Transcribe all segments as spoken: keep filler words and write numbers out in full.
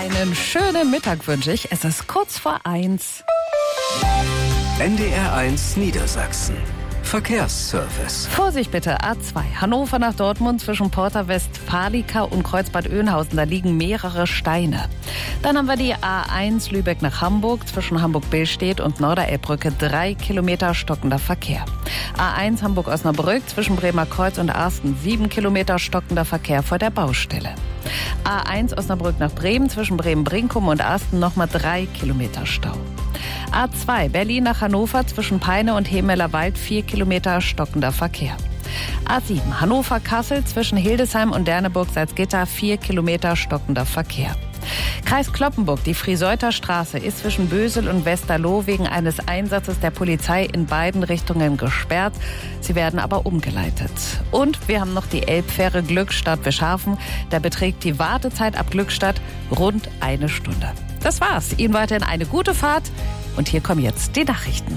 Einen schönen Mittag wünsche ich. Es ist kurz vor eins. N D R eins Niedersachsen. Verkehrsservice. Vorsicht bitte, A zwei. Hannover nach Dortmund zwischen Porta Westfalica und Kreuzbad Oeynhausen. Da liegen mehrere Steine. Dann haben wir die A eins Lübeck nach Hamburg zwischen Hamburg-Billstedt und Norderelbbrücke. Drei Kilometer stockender Verkehr. A eins Hamburg-Osnabrück zwischen Bremer Kreuz und Arsten. Sieben Kilometer stockender Verkehr vor der Baustelle. A eins Osnabrück nach Bremen zwischen Bremen-Brinkum und Arsten nochmal drei Kilometer Stau. A zwei Berlin nach Hannover zwischen Peine und Hemelerwald vier Kilometer stockender Verkehr. A sieben Hannover-Kassel zwischen Hildesheim und Derneburg-Salzgitter vier Kilometer stockender Verkehr. Kreis Cloppenburg, die Frieseuter Straße ist zwischen Bösel und Westerloh wegen eines Einsatzes der Polizei in beiden Richtungen gesperrt. Sie werden aber umgeleitet. Und wir haben noch die Elbfähre Glückstadt-Wischhafen. Da beträgt die Wartezeit ab Glückstadt rund eine Stunde. Das war's. Ihnen weiterhin eine gute Fahrt. Und hier kommen jetzt die Nachrichten.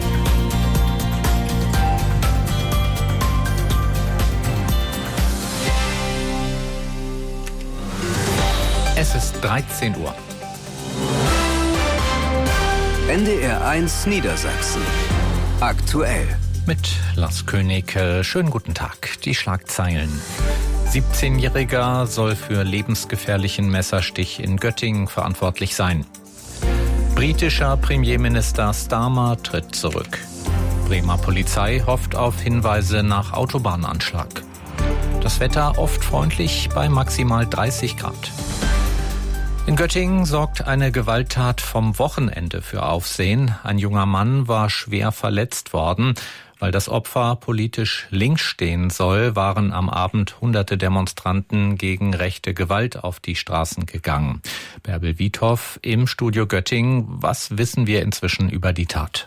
Es ist dreizehn Uhr. N D R eins Niedersachsen. Aktuell. Mit Lars König. Schönen guten Tag. Die Schlagzeilen. siebzehnjähriger soll für lebensgefährlichen Messerstich in Göttingen verantwortlich sein. Britischer Premierminister Starmer tritt zurück. Bremer Polizei hofft auf Hinweise nach Autobahnanschlag. Das Wetter oft freundlich bei maximal dreißig Grad. In Göttingen sorgt eine Gewalttat vom Wochenende für Aufsehen. Ein junger Mann war schwer verletzt worden. Weil das Opfer politisch links stehen soll, waren am Abend hunderte Demonstranten gegen rechte Gewalt auf die Straßen gegangen. Bärbel Wiethoff im Studio Göttingen. Was wissen wir inzwischen über die Tat?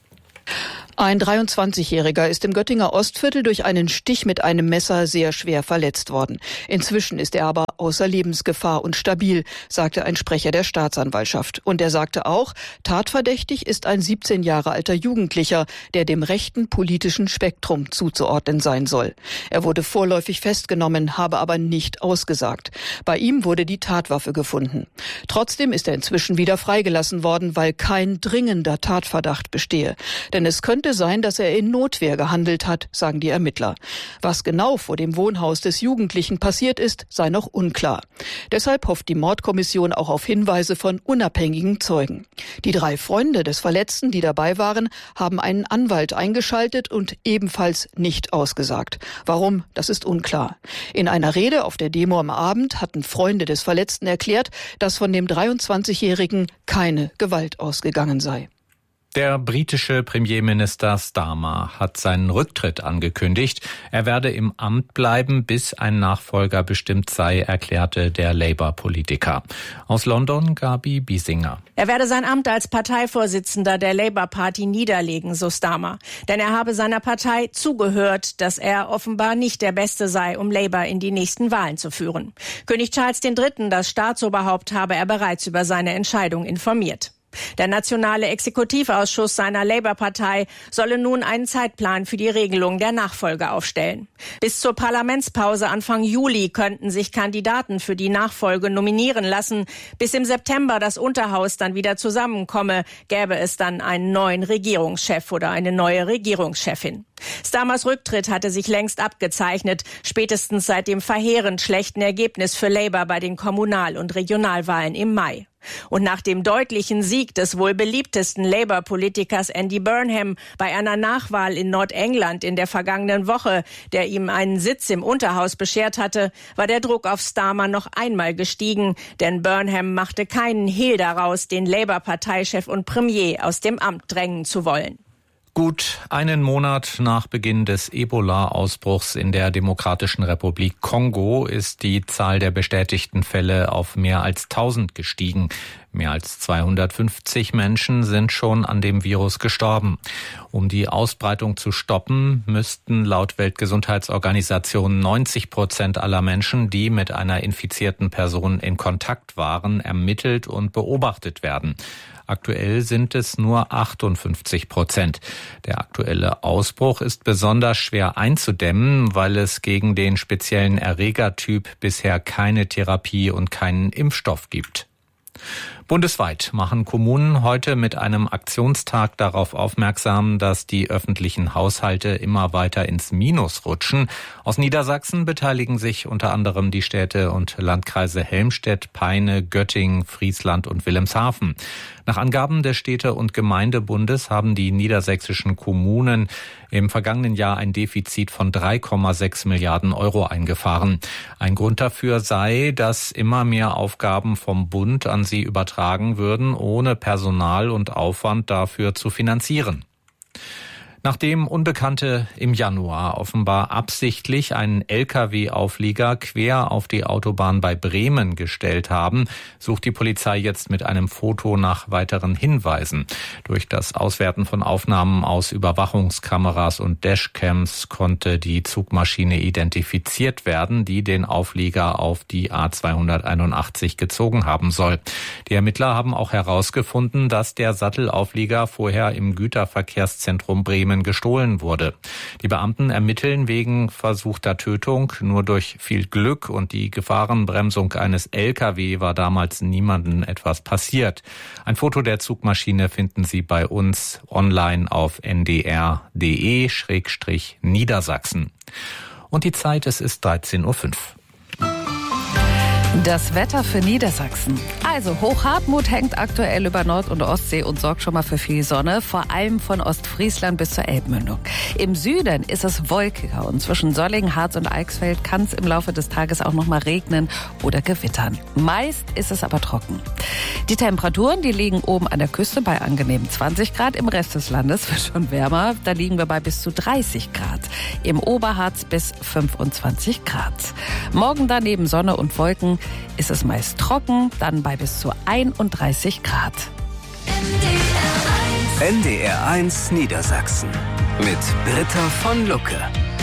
Ein dreiundzwanzigjähriger ist im Göttinger Ostviertel durch einen Stich mit einem Messer sehr schwer verletzt worden. Inzwischen ist er aber außer Lebensgefahr und stabil, sagte ein Sprecher der Staatsanwaltschaft. Und er sagte auch, tatverdächtig ist ein siebzehn Jahre alter Jugendlicher, der dem rechten politischen Spektrum zuzuordnen sein soll. Er wurde vorläufig festgenommen, habe aber nicht ausgesagt. Bei ihm wurde die Tatwaffe gefunden. Trotzdem ist er inzwischen wieder freigelassen worden, weil kein dringender Tatverdacht bestehe. Denn es könnte sein, dass er in Notwehr gehandelt hat, sagen die Ermittler. Was genau vor dem Wohnhaus des Jugendlichen passiert ist, sei noch unklar. Deshalb hofft die Mordkommission auch auf Hinweise von unabhängigen Zeugen. Die drei Freunde des Verletzten, die dabei waren, haben einen Anwalt eingeschaltet und ebenfalls nicht ausgesagt. Warum, das ist unklar. In einer Rede auf der Demo am Abend hatten Freunde des Verletzten erklärt, dass von dem dreiundzwanzigjährigen keine Gewalt ausgegangen sei. Der britische Premierminister Starmer hat seinen Rücktritt angekündigt. Er werde im Amt bleiben, bis ein Nachfolger bestimmt sei, erklärte der Labour-Politiker. Aus London, Gabi Biesinger. Er werde sein Amt als Parteivorsitzender der Labour-Party niederlegen, so Starmer. Denn er habe seiner Partei zugehört, dass er offenbar nicht der Beste sei, um Labour in die nächsten Wahlen zu führen. König Charles der Dritte, das Staatsoberhaupt, habe er bereits über seine Entscheidung informiert. Der nationale Exekutivausschuss seiner Labour-Partei solle nun einen Zeitplan für die Regelung der Nachfolge aufstellen. Bis zur Parlamentspause Anfang Juli könnten sich Kandidaten für die Nachfolge nominieren lassen. Bis im September das Unterhaus dann wieder zusammenkomme, gäbe es dann einen neuen Regierungschef oder eine neue Regierungschefin. Starmers Rücktritt hatte sich längst abgezeichnet, spätestens seit dem verheerend schlechten Ergebnis für Labour bei den Kommunal- und Regionalwahlen im Mai. Und nach dem deutlichen Sieg des wohl beliebtesten Labour-Politikers Andy Burnham bei einer Nachwahl in Nordengland in der vergangenen Woche, der ihm einen Sitz im Unterhaus beschert hatte, war der Druck auf Starmer noch einmal gestiegen, denn Burnham machte keinen Hehl daraus, den Labour-Parteichef und Premier aus dem Amt drängen zu wollen. Gut einen Monat nach Beginn des Ebola-Ausbruchs in der Demokratischen Republik Kongo ist die Zahl der bestätigten Fälle auf mehr als tausend gestiegen. Mehr als zweihundertfünfzig Menschen sind schon an dem Virus gestorben. Um die Ausbreitung zu stoppen, müssten laut Weltgesundheitsorganisation neunzig Prozent aller Menschen, die mit einer infizierten Person in Kontakt waren, ermittelt und beobachtet werden. Aktuell sind es nur achtundfünfzig Prozent. Der aktuelle Ausbruch ist besonders schwer einzudämmen, weil es gegen den speziellen Erregertyp bisher keine Therapie und keinen Impfstoff gibt. Bundesweit machen Kommunen heute mit einem Aktionstag darauf aufmerksam, dass die öffentlichen Haushalte immer weiter ins Minus rutschen. Aus Niedersachsen beteiligen sich unter anderem die Städte und Landkreise Helmstedt, Peine, Göttingen, Friesland und Wilhelmshaven. Nach Angaben des Städte- und Gemeindebundes haben die niedersächsischen Kommunen im vergangenen Jahr ein Defizit von drei Komma sechs Milliarden Euro eingefahren. Ein Grund dafür sei, dass immer mehr Aufgaben vom Bund an sie übertragen würden, ohne Personal und Aufwand dafür zu finanzieren. Nachdem Unbekannte im Januar offenbar absichtlich einen L K W-Auflieger quer auf die Autobahn bei Bremen gestellt haben, sucht die Polizei jetzt mit einem Foto nach weiteren Hinweisen. Durch das Auswerten von Aufnahmen aus Überwachungskameras und Dashcams konnte die Zugmaschine identifiziert werden, die den Auflieger auf die A zweihunderteinundachtzig gezogen haben soll. Die Ermittler haben auch herausgefunden, dass der Sattelauflieger vorher im Güterverkehrszentrum Bremen gestohlen wurde. Die Beamten ermitteln wegen versuchter Tötung. Nur durch viel Glück und die Gefahrenbremsung eines L K W war damals niemandem etwas passiert. Ein Foto der Zugmaschine finden Sie bei uns online auf n d r punkt d e Schrägstrich Niedersachsen. Und die Zeit, es ist dreizehn Uhr fünf. Das Wetter für Niedersachsen. Also Hochhartmut hängt aktuell über Nord- und Ostsee und sorgt schon mal für viel Sonne, vor allem von Ostfriesland bis zur Elbmündung. Im Süden ist es wolkiger und zwischen Solling, Harz und Eichsfeld kann es im Laufe des Tages auch noch mal regnen oder gewittern. Meist ist es aber trocken. Die Temperaturen, die liegen oben an der Küste bei angenehmen zwanzig Grad. Im Rest des Landes wird schon wärmer. Da liegen wir bei bis zu dreißig Grad. Im Oberharz bis fünfundzwanzig Grad. Morgen daneben Sonne und Wolken ist es meist trocken, dann bei bis zu einunddreißig Grad. N D R eins Niedersachsen mit Britta von Lucke.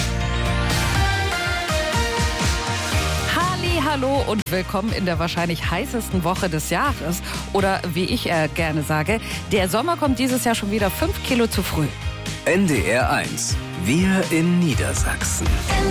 Hallo und willkommen in der wahrscheinlich heißesten Woche des Jahres. Oder wie ich äh, gerne sage, der Sommer kommt dieses Jahr schon wieder fünf Kilo zu früh. N D R eins, wir in Niedersachsen.